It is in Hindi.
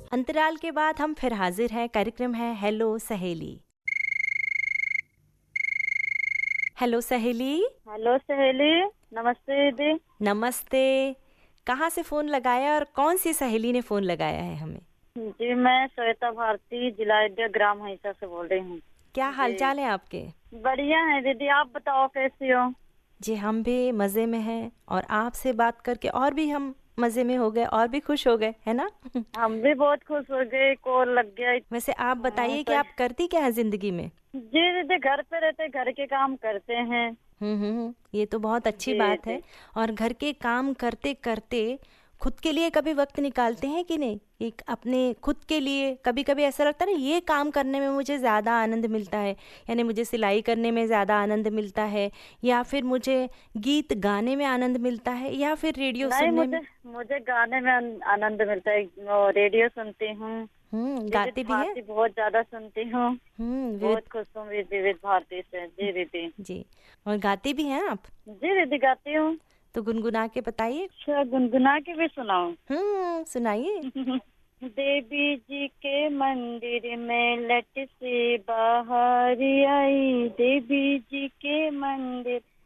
अंतराल के बाद हम फिर हाजिर हैं। कार्यक्रम है हेलो सहेली। हेलो सहेली। हेलो सहेली, नमस्ते दीदी। नमस्ते। कहाँ से फ़ोन लगाया और कौन सी सहेली ने फ़ोन लगाया है हमें? जी मैं श्वेता भारती, जिला अयोध्या, ग्राम हईसा से बोल रही हूँ। क्या जी हालचाल है आपके? बढ़िया है दीदी, आप बताओ कैसी हो? जी हम भी मज़े में हैं और आपसे बात करके और भी हम मज़े में हो गए और भी खुश हो गए, है ना? हम भी बहुत खुश हो गए, कॉल लग गया। वैसे आप बताइए कि तो आप करती क्या है ज़िंदगी में? जी दीदी, घर पे रहते, घर के काम करते हैं। ये तो बहुत अच्छी जी बात है। जी। और घर के काम करते करते खुद के लिए कभी वक्त निकालते हैं कि नहीं? एक अपने खुद के लिए कभी कभी ऐसा लगता है ना, ये काम करने में मुझे ज़्यादा आनंद मिलता है, यानी मुझे सिलाई करने में ज़्यादा आनंद मिलता है, या फिर मुझे गीत गाने में आनंद मिलता है, या फिर रेडियो नहीं, सुनने में। मुझे मुझे गाने में आनंद मिलता है। रेडियो सुनती हूँ, विविध गाते भी हैं। भारती बहुत ज्यादा सुनती हूँ। विविध। बहुत खुश हूँ विविध भारती से। जी दीदी। जी। और गाते भी हैं आप? जी दीदी, गाती हूँ। तो गुनगुना के बताइए। अच्छा, गुनगुना के भी सुनाऊं? सुनाइए। देवी जी के मंदिर में लट से बाहर आई, देवी जी के मंदिर